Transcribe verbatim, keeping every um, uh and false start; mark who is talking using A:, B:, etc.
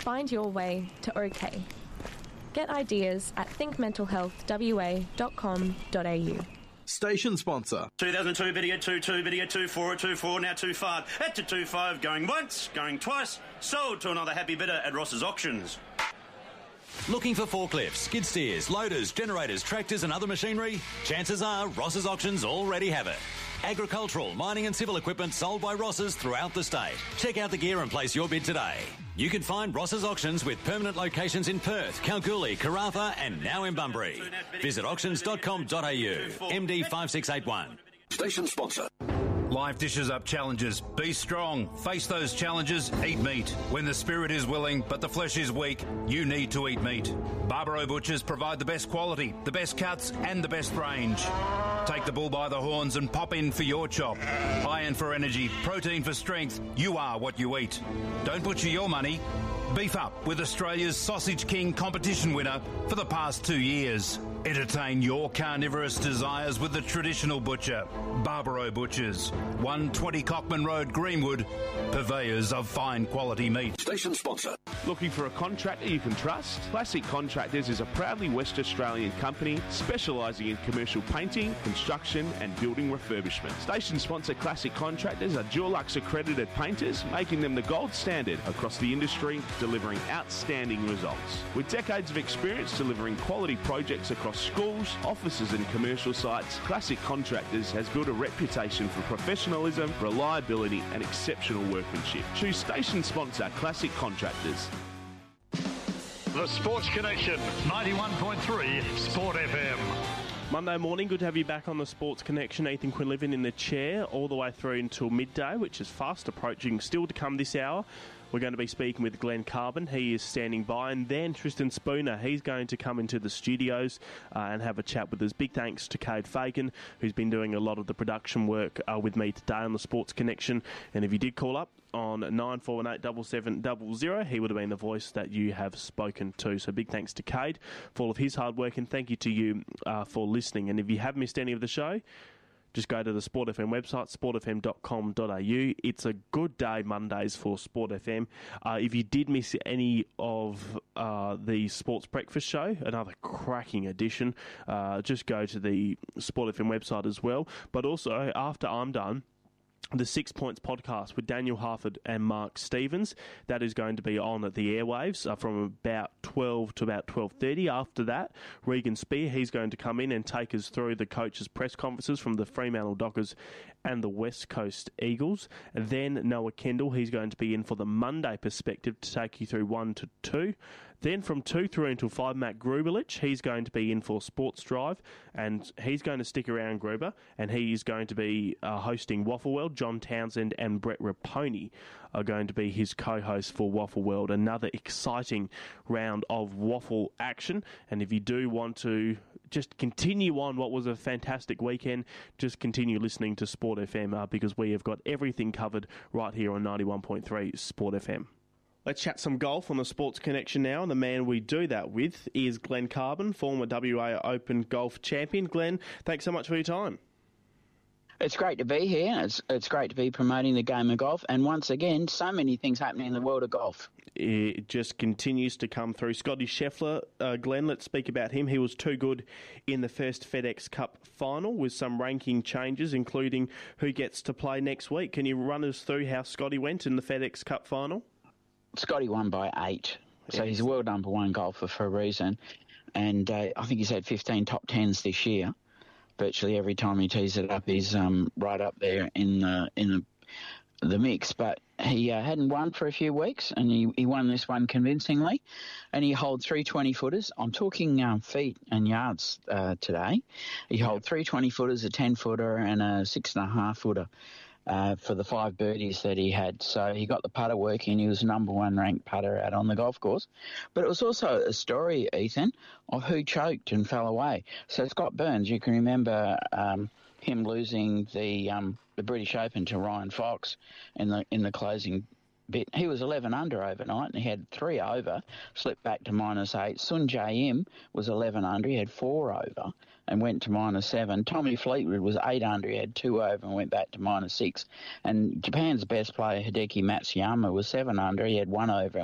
A: Find your way to OK. Get ideas at think mental health w a dot com dot a u.
B: Station sponsor.
C: two thousand two, video two two, video two four, two four, now two five. At to two five, going once, going twice. Sold to another happy bidder at Ross's Auctions.
D: Looking for forklifts, skid steers, loaders, generators, tractors and other machinery? Chances are Ross's Auctions already have it. Agricultural, mining and civil equipment sold by Ross's throughout the state. Check out the gear and place your bid today. You can find Ross's Auctions with permanent locations in Perth, Kalgoorlie, Karratha and now in Bunbury. Visit auctions dot com dot a u. M D five six eight one.
E: Station sponsor.
F: Life dishes up challenges. Be strong. Face those challenges. Eat meat. When the spirit is willing but the flesh is weak, you need to eat meat. Barbaro Butchers provide the best quality, the best cuts and the best range. Take the bull by the horns and pop in for your chop. Iron for energy, protein for strength. You are what you eat. Don't butcher your money. Beef up with Australia's Sausage King competition winner for the past two years. Entertain your carnivorous desires with the traditional butcher, Barbaro Butchers, one twenty Cockman Road, Greenwood, purveyors of fine quality meat.
E: Station sponsor.
G: Looking for a contractor you can trust? Classic Contractors is a proudly West Australian company specialising in commercial painting, construction and building refurbishment. Station sponsor Classic Contractors are Dulux accredited painters, making them the gold standard across the industry, delivering outstanding results. With decades of experience delivering quality projects across schools, offices and commercial sites, Classic Contractors has built a reputation for professionalism, reliability and exceptional workmanship. Choose station sponsor Classic Contractors.
H: The Sports Connection, ninety-one point three Sport F M.
G: Monday morning, good to have you back on the Sports Connection. Ethan Quinlivan in the chair all the way through until midday, which is fast approaching. Still to come this hour, we're going to be speaking with Glenn Carbon. He is standing by. And then Tristan Spooner, he's going to come into the studios uh, and have a chat with us. Big thanks to Cade Fagan, who's been doing a lot of the production work uh, with me today on the Sports Connection. And if you did call up on nine four one eight, seven seven zero zero, he would have been the voice that you have spoken to. So big thanks to Cade for all of his hard work, and thank you to you uh, for listening. And if you have missed any of the show, just go to the Sport F M website, sport f m dot com dot a u. It's a good day Mondays for Sport F M. Uh, if you did miss any of uh, the Sports Breakfast Show, another cracking edition, uh, just go to the Sport F M website as well. But also, after I'm done, the Six Points podcast with Daniel Harford and Mark Stevens, that is going to be on at the airwaves uh, from about twelve to about twelve thirty. After that, Regan Spear, he's going to come in and take us through the coaches' press conferences from the Fremantle Dockers and the West Coast Eagles. And then Noah Kendall, he's going to be in for the Monday perspective to take you through one to two. Then from two through until five, Matt Grubelich, he's going to be in for Sports Drive, and he's going to stick around, Gruber, and he is going to be uh, hosting Waffle World. John Townsend and Brett Raponi are going to be his co-hosts for Waffle World. Another exciting round of waffle action. And if you do want to just continue on what was a fantastic weekend, just continue listening to Sport F M uh, because we have got everything covered right here on ninety-one point three Sport F M. Let's chat some golf on the Sports Connection now, and the man we do that with is Glenn Carbon, former W A Open golf champion. Glenn, thanks so much for your time.
I: It's great to be here. It's it's great to be promoting the game of golf. And once again, so many things happening in the world of golf.
G: It just continues to come through. Scotty Scheffler, uh, Glenn, let's speak about him. He was too good in the first FedEx Cup final with some ranking changes, including who gets to play next week. Can you run us through how Scotty went in the FedEx Cup final?
I: Scotty won by eight. So he's a world number one golfer for a reason. And uh, I think he's had fifteen top tens this year. Virtually every time he tees it up, he's um, right up there in the in the, the mix. But he uh, hadn't won for a few weeks, and he, he won this one convincingly. And he holed three twenty-footers. I'm talking um, feet and yards uh, today. He holed three twenty-footers, a ten-footer, and a six-and-a-half-footer. Uh, for the five birdies that he had. So he got the putter working. He was number one ranked putter out on the golf course. But it was also a story, Ethan, of who choked and fell away. So Scott Burns, you can remember um, him losing the um, the British Open to Ryan Fox in the in the closing bit. He was eleven under overnight, and he had three over, slipped back to minus eight. Sun Jae Im was eleven under, he had four over and went to minus seven. Tommy Fleetwood was eight under, he had two over and went back to minus six. And Japan's best player, Hideki Matsuyama, was seven under, he had one over